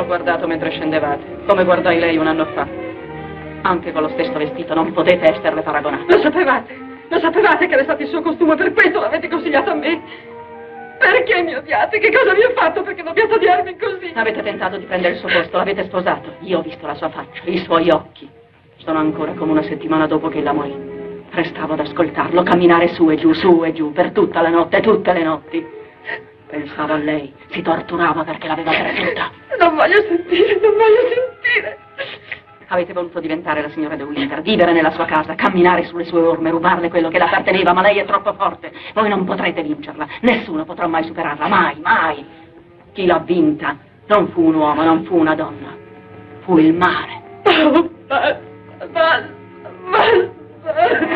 guardato mentre scendevate, come guardai lei un anno fa. Anche con lo stesso vestito non potete esserle paragonate. Lo sapevate che era stato il suo costume, per questo l'avete consigliato a me. Perché mi odiate? Che cosa vi ho fatto perché dobbiate odiarmi così? Avete tentato di prendere il suo posto, l'avete sposato. Io ho visto la sua faccia, i suoi occhi. Sono ancora come una settimana dopo che ella morì. Restavo ad ascoltarlo, camminare su e giù, per tutta la notte, tutte le notti. Pensavo a lei, si torturava perché l'aveva perduta. Non voglio sentire. Avete voluto diventare la signora De Winter, vivere nella sua casa, camminare sulle sue orme, rubarle quello che le apparteneva, ma lei è troppo forte. Voi non potrete vincerla, nessuno potrà mai superarla, mai. Chi l'ha vinta non fu un uomo, non fu una donna, fu il mare. Oh, basta.